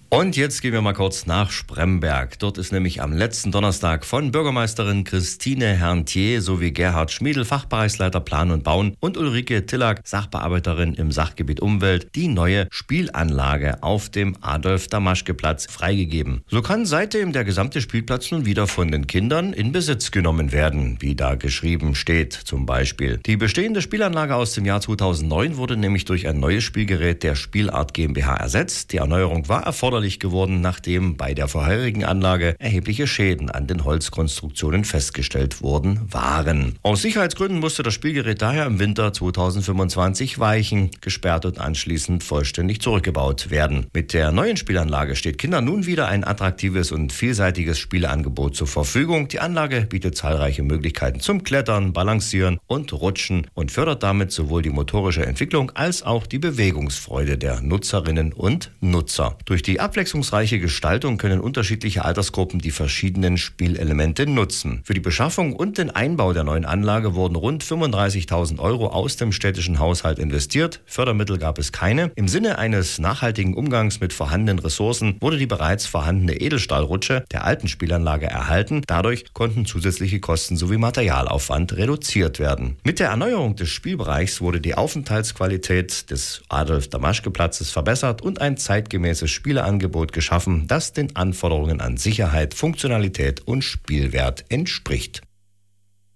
Und jetzt gehen wir mal kurz nach Spremberg. Dort ist nämlich am letzten Donnerstag von Bürgermeisterin Christine Herntier sowie Gerhard Schmiedl, Fachbereichsleiter Plan und Bauen, und Ulrike Tillack, Sachbearbeiterin im Sachgebiet Umwelt, die neue Spielanlage auf dem Adolf-Damaschke-Platz freigegeben. So kann seitdem der gesamte Spielplatz nun wieder von den Kindern in Besitz genommen werden, wie da geschrieben steht zum Beispiel. Die bestehende Spielanlage aus dem Jahr 2009 wurde nämlich durch ein neues Spielgerät der Spielart GmbH ersetzt. Die Erneuerung war erforderlich geworden, nachdem bei der vorherigen Anlage erhebliche Schäden an den Holzkonstruktionen festgestellt worden waren. Aus Sicherheitsgründen musste das Spielgerät daher im Winter 2025 weichen, gesperrt und anschließend vollständig zurückgebaut werden. Mit der neuen Spielanlage steht Kindern nun wieder ein attraktives und vielseitiges Spieleangebot zur Verfügung. Die Anlage bietet zahlreiche Möglichkeiten zum Klettern, Balancieren und Rutschen und fördert damit sowohl die motorische Entwicklung als auch die Bewegungsfreude der Nutzerinnen und Nutzer. Durch die abwechslungsreiche Gestaltung können unterschiedliche Altersgruppen die verschiedenen Spielelemente nutzen. Für die Beschaffung und den Einbau der neuen Anlage wurden rund 35.000 Euro aus dem städtischen Haushalt investiert. Fördermittel gab es keine. Im Sinne eines nachhaltigen Umgangs mit vorhandenen Ressourcen wurde die bereits vorhandene Edelstahlrutsche der alten Spielanlage erhalten. Dadurch konnten zusätzliche Kosten sowie Materialaufwand reduziert werden. Mit der Erneuerung des Spielbereichs wurde die Aufenthaltsqualität des Adolf-Damaschke-Platzes verbessert und ein zeitgemäßes Spieleangebot geschaffen, das den Anforderungen an Sicherheit, Funktionalität und Spielwert entspricht.